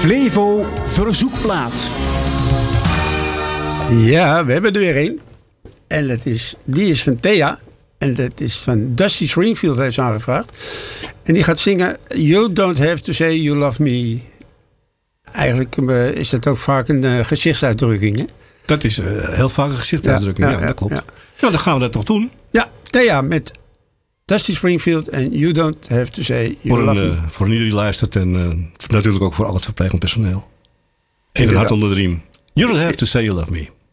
Flevo verzoekplaat. Ja, we hebben er weer een. En die is van Thea. En dat is van Dusty Springfield, heeft ze aangevraagd. En die gaat zingen You Don't Have To Say You Love Me. Eigenlijk is dat ook vaak een gezichtsuitdrukking, hè? Dat is heel vaak een gezichtsuitdrukking, ja, dat klopt. Ja. Nou, dan gaan we dat toch doen. Ja, Thea met Dusty Springfield en You Don't Have To Say You Love Me. Voor iedereen die luistert en natuurlijk ook voor al het verplegend personeel. Even een hart onder de riem. You Don't Have To Say You Love Me.